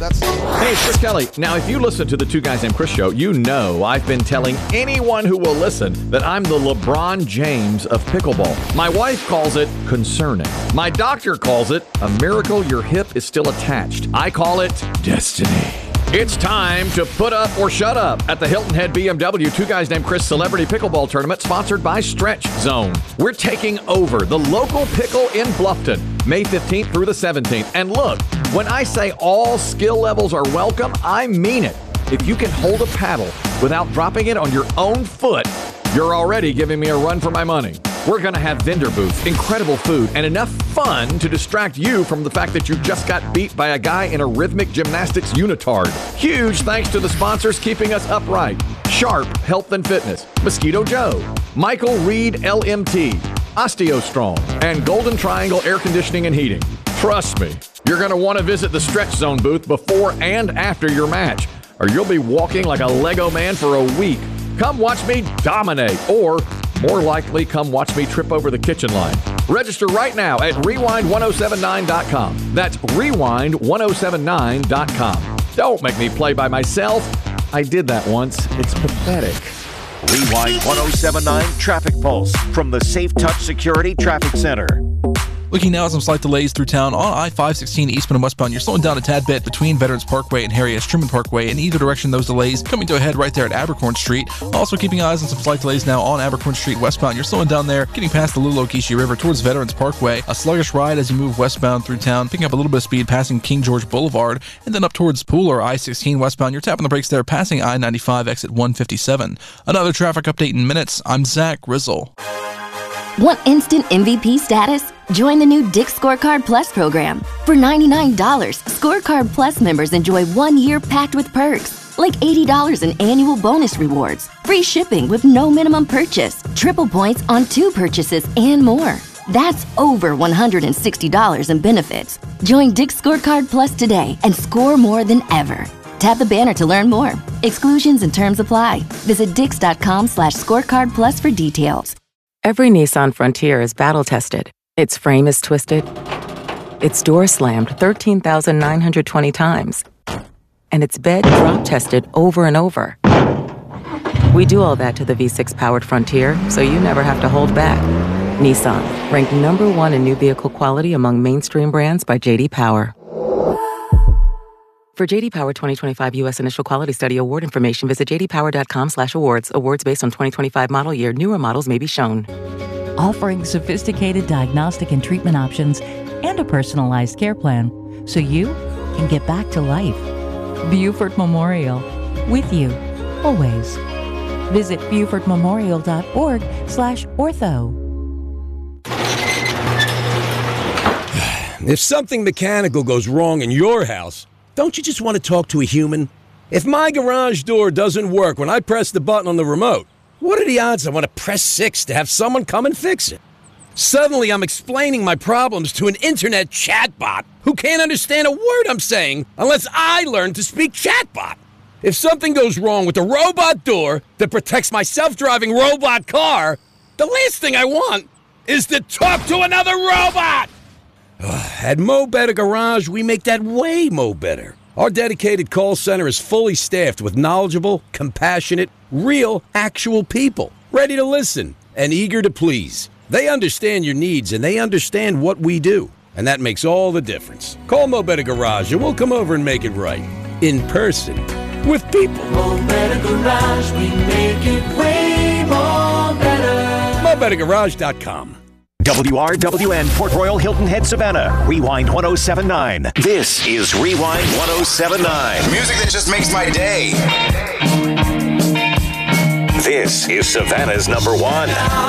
Hey, it's Chris Kelly. Now, if you listen to the Two Guys Named Chris show, you know I've been telling anyone who will listen that I'm the LeBron James of pickleball. My wife calls it concerning. My doctor calls it a miracle your hip is still attached. I call it destiny. It's time to put up or shut up at the Hilton Head BMW Two Guys Named Chris Celebrity Pickleball Tournament sponsored by Stretch Zone. We're taking over the local pickle in Bluffton, May 15th through the 17th. And look, when I say all skill levels are welcome, I mean it. If you can hold a paddle without dropping it on your own foot, you're already giving me a run for my money. We're going to have vendor booths, incredible food, and enough fun to distract you from the fact that you just got beat by a guy in a rhythmic gymnastics unitard. Huge thanks to the sponsors keeping us upright. Sharp Health and Fitness, Mosquito Joe, Michael Reed LMT, OsteoStrong, and Golden Triangle Air Conditioning and Heating. Trust me, you're going to want to visit the Stretch Zone booth before and after your match, or you'll be walking like a Lego man for a week. Come watch me dominate, or more likely, come watch me trip over the kitchen line. Register right now at rewind1079.com. That's rewind1079.com. Don't make me play by myself. I did that once. It's pathetic. Rewind 1079 Traffic Pulse from the Safe Touch Security Traffic Center. Looking now at some slight delays through town on I-516 eastbound and westbound. You're slowing down a tad bit between Veterans Parkway and Harry S. Truman Parkway. In either direction, those delays coming to a head right there at Abercorn Street. Also keeping eyes on some slight delays now on Abercorn Street westbound. You're slowing down there, getting past the Little Okeechee River towards Veterans Parkway. A sluggish ride as you move westbound through town, picking up a little bit of speed passing King George Boulevard. And then up towards Pool or I-16 westbound. You're tapping the brakes there, passing I-95 exit 157. Another traffic update in minutes. I'm Zach Grizzle. Want instant MVP status? Join the new Dick's Scorecard Plus program. For $99, Scorecard Plus members enjoy 1 year packed with perks, like $80 in annual bonus rewards, free shipping with no minimum purchase, triple points on 2 purchases, and more. That's over $160 in benefits. Join Dick's Scorecard Plus today and score more than ever. Tap the banner to learn more. Exclusions and terms apply. Visit dix.com/scorecard plus for details. Every Nissan Frontier is battle-tested. Its frame is twisted. Its door slammed 13,920 times. And its bed drop-tested over and over. We do all that to the V6-powered Frontier, so you never have to hold back. Nissan, ranked #1 in new vehicle quality among mainstream brands by J.D. Power. For J.D. Power 2025 U.S. Initial Quality Study award information, visit jdpower.com/awards. Awards based on 2025 model year. Newer models may be shown. Offering sophisticated diagnostic and treatment options and a personalized care plan so you can get back to life. Buford Memorial. With you. Always. Visit BufordMemorial.org/ortho. If something mechanical goes wrong in your house, don't you just want to talk to a human? If my garage door doesn't work when I press the button on the remote, what are the odds I want to press 6 to have someone come and fix it? Suddenly, I'm explaining my problems to an internet chatbot who can't understand a word I'm saying unless I learn to speak chatbot. If something goes wrong with the robot door that protects my self-driving robot car, the last thing I want is to talk to another robot! At Mo Better Garage, we make that way mo better. Our dedicated call center is fully staffed with knowledgeable, compassionate, real, actual people, ready to listen and eager to please. They understand your needs and they understand what we do, and that makes all the difference. Call Mo Better Garage and we'll come over and make it right. In person. With people. Mo Better Garage, we make it way more better. MoBetterGarage.com. WRWN Port Royal Hilton Head Savannah. Rewind 1079. This is Rewind 1079. Music that just makes my day. This is Savannah's #1.